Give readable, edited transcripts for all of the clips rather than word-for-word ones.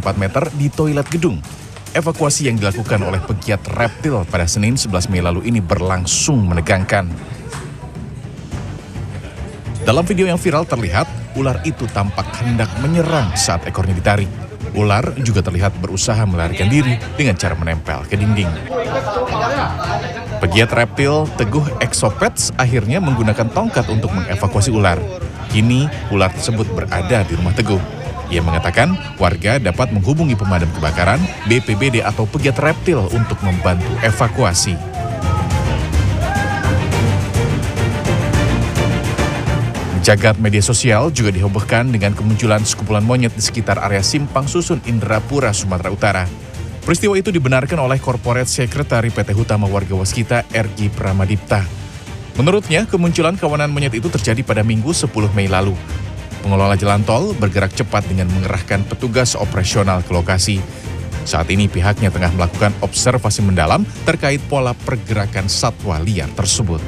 4 meter di toilet gedung. Evakuasi yang dilakukan oleh pegiat reptil pada Senin 11 Mei lalu ini berlangsung menegangkan. Dalam video yang viral terlihat, ular itu tampak hendak menyerang saat ekornya ditarik. Ular juga terlihat berusaha melarikan diri dengan cara menempel ke dinding. Pegiat reptil Teguh Exopets akhirnya menggunakan tongkat untuk mengevakuasi ular. Kini, ular tersebut berada di rumah Teguh. Ia mengatakan warga dapat menghubungi pemadam kebakaran, BPBD atau pegiat reptil untuk membantu evakuasi. Jagat media sosial juga dihebohkan dengan kemunculan sekumpulan monyet di sekitar area Simpang Susun Indrapura, Sumatera Utara. Peristiwa itu dibenarkan oleh Corporate Secretary PT Hutama Warga Waskita RG Pramadipta. Menurutnya, kemunculan kawanan monyet itu terjadi pada Minggu 10 Mei lalu. Pengelola jalan tol bergerak cepat dengan mengerahkan petugas operasional ke lokasi. Saat ini pihaknya tengah melakukan observasi mendalam terkait pola pergerakan satwa liar tersebut.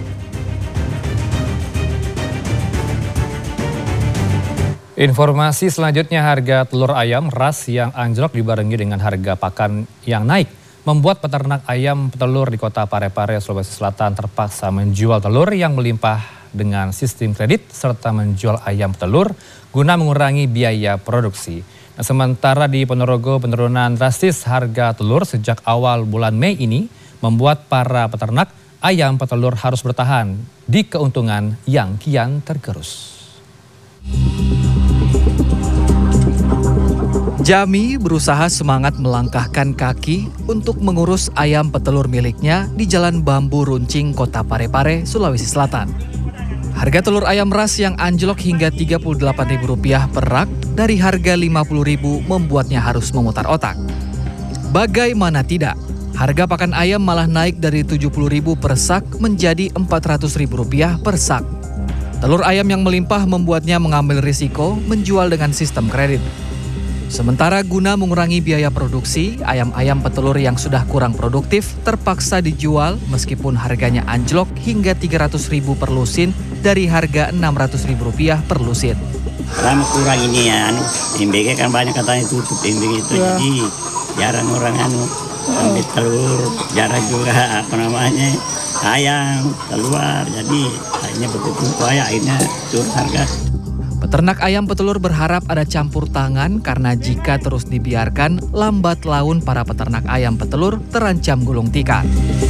Informasi selanjutnya, harga telur ayam ras yang anjlok dibarengi dengan harga pakan yang naik membuat peternak ayam petelur di Kota Parepare, Sulawesi Selatan terpaksa menjual telur yang melimpah dengan sistem kredit serta menjual ayam petelur guna mengurangi biaya produksi. Nah, sementara di Ponorogo, penurunan drastis harga telur sejak awal bulan Mei ini membuat para peternak ayam petelur harus bertahan di keuntungan yang kian tergerus. Jami berusaha semangat melangkahkan kaki untuk mengurus ayam petelur miliknya di Jalan Bambu Runcing, Kota Parepare, Sulawesi Selatan. Harga telur ayam ras yang anjlok hingga Rp38.000 per rak dari harga Rp50.000 membuatnya harus memutar otak. Bagaimana tidak, harga pakan ayam malah naik dari Rp70.000 per sak menjadi Rp400.000 per sak. Telur ayam yang melimpah membuatnya mengambil risiko menjual dengan sistem kredit. Sementara guna mengurangi biaya produksi, ayam-ayam petelur yang sudah kurang produktif terpaksa dijual meskipun harganya anjlok hingga Rp300.000 per lusin dari harga Rp600.000 per lusin. Lama kurang ini ya, MBG kan banyak katanya tutup MBG itu, jadi jarang orang ambil telur, jarang juga ayam keluar, jadi akhirnya begitu akhirnya turun harga. Peternak ayam petelur berharap ada campur tangan karena jika terus dibiarkan, lambat laun para peternak ayam petelur terancam gulung tikar.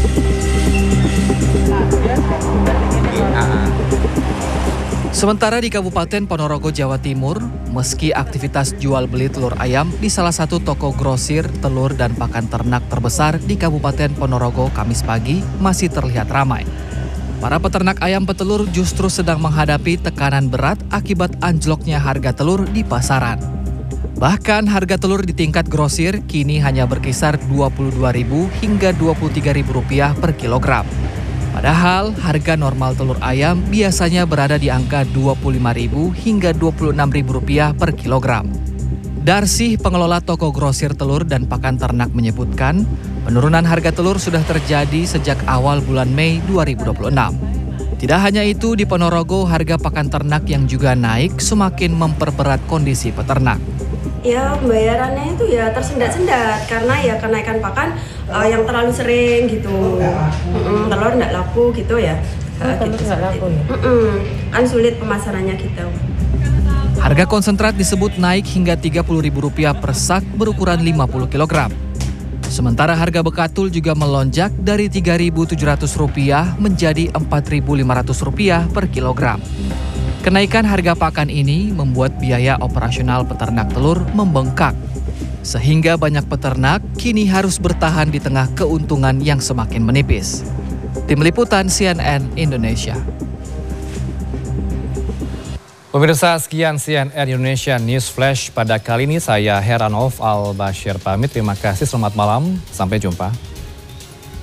Sementara di Kabupaten Ponorogo, Jawa Timur, meski aktivitas jual beli telur ayam di salah satu toko grosir telur dan pakan ternak terbesar di Kabupaten Ponorogo Kamis pagi masih terlihat ramai. Para peternak ayam petelur justru sedang menghadapi tekanan berat akibat anjloknya harga telur di pasaran. Bahkan harga telur di tingkat grosir kini hanya berkisar Rp22.000 hingga Rp23.000 per kilogram. Padahal harga normal telur ayam biasanya berada di angka Rp25.000 hingga Rp26.000 per kilogram. Darsih, pengelola toko grosir telur dan pakan ternak menyebutkan, penurunan harga telur sudah terjadi sejak awal bulan Mei 2026. Tidak hanya itu, di Ponorogo harga pakan ternak yang juga naik semakin memperberat kondisi peternak. Ya, pembayarannya itu ya tersendat-sendat karena ya kenaikan pakan yang terlalu sering gitu. Telur nggak laku gitu ya. Telur nggak laku ya? Kan sulit pemasarannya gitu. Harga konsentrat disebut naik hingga Rp30.000 per sak berukuran 50 kg. Sementara harga bekatul juga melonjak dari Rp3.700 menjadi Rp4.500 per kilogram. Kenaikan harga pakan ini membuat biaya operasional peternak telur membengkak. Sehingga banyak peternak kini harus bertahan di tengah keuntungan yang semakin menipis. Tim Liputan CNN Indonesia. Pemirsa, sekian CNN Indonesia News Flash pada kali ini. Saya Heranov Al-Bashir pamit. Terima kasih, selamat malam, sampai jumpa.